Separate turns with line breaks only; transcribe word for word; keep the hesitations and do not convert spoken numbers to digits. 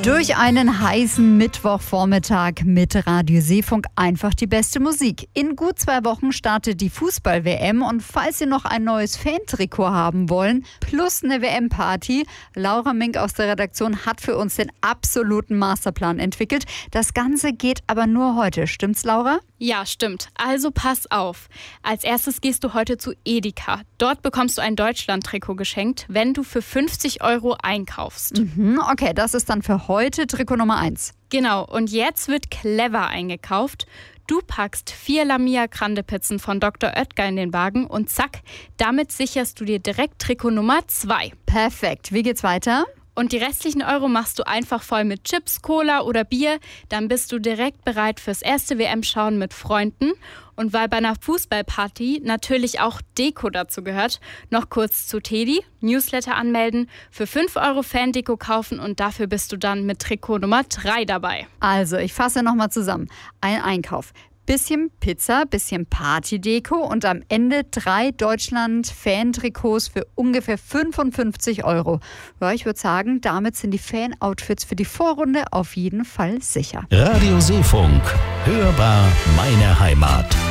Durch einen heißen Mittwochvormittag mit Radio Seefunk einfach die beste Musik. In gut zwei Wochen startet die Fußball-W M und falls Sie noch ein neues Fantrikot haben wollen, plus eine W M-Party, Laura Mink aus der Redaktion hat für uns den absoluten Masterplan entwickelt. Das Ganze geht aber nur heute. Stimmt's, Laura?
Ja, stimmt. Also pass auf. Als erstes gehst du heute zu Edeka. Dort bekommst du ein Deutschland-Trikot geschenkt, wenn du für fünfzig Euro einkaufst.
Mhm, okay, das ist dann für heute Trikot Nummer eins.
Genau, und jetzt wird clever eingekauft. Du packst vier Lamia Grande Pizzen von Doktor Oetker in den Wagen und zack, damit sicherst du dir direkt Trikot Nummer zwei.
Perfekt. Wie geht's weiter?
Und die restlichen Euro machst du einfach voll mit Chips, Cola oder Bier. Dann bist du direkt bereit fürs erste W M-Schauen mit Freunden. Und weil bei einer Fußballparty natürlich auch Deko dazu gehört, noch kurz zu Teddy, Newsletter anmelden, für fünf Euro Fan-Deko kaufen und dafür bist du dann mit Trikot Nummer drei dabei.
Also, ich fasse nochmal zusammen. Ein Einkauf. Bisschen Pizza, bisschen Partydeko und am Ende drei Deutschland-Fan-Trikots für ungefähr fünfundfünfzig Euro. Ja, ich würde sagen, damit sind die Fan-Outfits für die Vorrunde auf jeden Fall sicher.
Radio Seefunk, hörbar meine Heimat.